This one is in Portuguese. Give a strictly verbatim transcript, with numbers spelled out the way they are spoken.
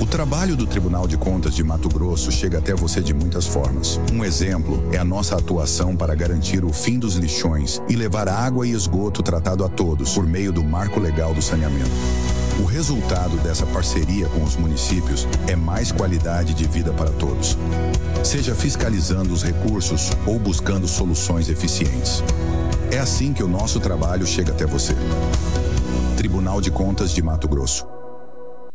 trabalho do Tribunal de Contas de Mato Grosso chega até você de muitas formas. Um exemplo é a nossa atuação para garantir o fim dos lixões e levar água e esgoto tratado a todos por meio do Marco Legal do Saneamento. O resultado dessa parceria com os municípios é mais qualidade de vida para todos. Seja fiscalizando os recursos ou buscando soluções eficientes. É assim que o nosso trabalho chega até você. Tribunal de Contas de Mato Grosso.